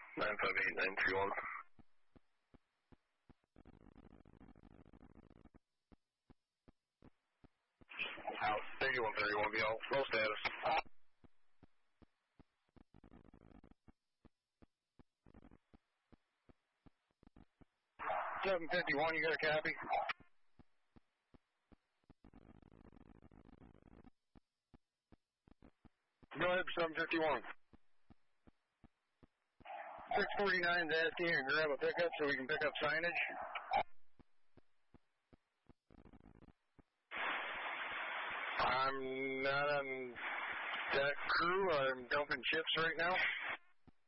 958-931. Out 3131, be all. Low status. 751, you got a copy? Go ahead for 751. 649 is asking you to grab a pickup so we can pick up signage. I'm not on that crew. I'm dumping chips right now.